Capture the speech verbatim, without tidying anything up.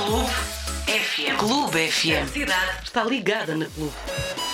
Clube F M. Clube F M. A cidade está ligada na Clube.